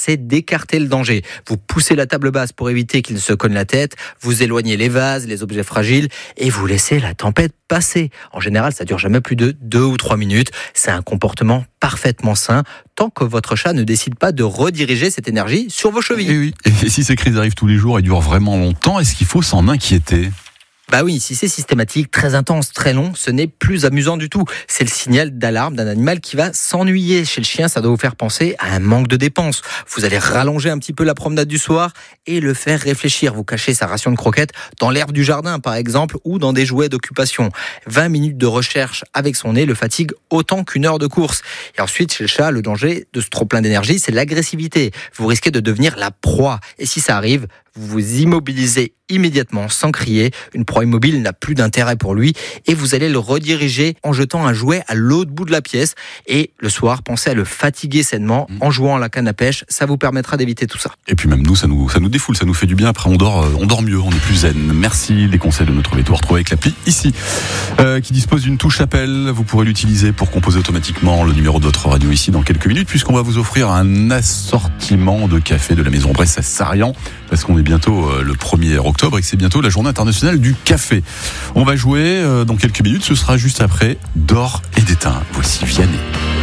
c'est d'écarter le danger. Vous poussez la table basse pour éviter qu'il ne se cogne la tête, vous éloignez les vases, les objets fragiles et vous laissez la tempête passer. En général, ça dure jamais plus de 2 ou 3 minutes. C'est un comportement parfaitement sain tant que votre chat ne décide pas de rediriger cette énergie sur vos chevilles. Et oui. Et si ces crises arrivent tous les jours et durent vraiment longtemps, est-ce qu'il faut s'en inquiéter ? Bah oui, si c'est systématique, très intense, très long, ce n'est plus amusant du tout. C'est le signal d'alarme d'un animal qui va s'ennuyer. Chez le chien, ça doit vous faire penser à un manque de dépenses. Vous allez rallonger un petit peu la promenade du soir et le faire réfléchir. Vous cachez sa ration de croquettes dans l'herbe du jardin, par exemple, ou dans des jouets d'occupation. 20 minutes de recherche avec son nez le fatigue autant qu'une heure de course. Et ensuite, chez le chat, le danger de ce trop-plein d'énergie, c'est l'agressivité. Vous risquez de devenir la proie. Et si ça arrive, vous vous immobilisez immédiatement sans crier. Une proie immobile n'a plus d'intérêt pour lui et vous allez le rediriger en jetant un jouet à l'autre bout de la pièce. Et le soir, pensez à le fatiguer sainement en jouant à la canne à pêche. Ça vous permettra d'éviter tout ça. Et puis même nous, ça nous défoule, ça nous fait du bien. Après, on dort mieux, on est plus zen. Merci. Les conseils de notre météo retrouvés avec l'appli ici, qui dispose d'une touche appel. Vous pourrez l'utiliser pour composer automatiquement le numéro de votre radio ici dans quelques minutes, puisqu'on va vous offrir un assortiment de café de la maison Bresse à Sarian, parce qu'on est bientôt le 1er octobre et que c'est bientôt la journée internationale du café. On va jouer dans quelques minutes, ce sera juste après D'or et d'éteint. Voici Vianney.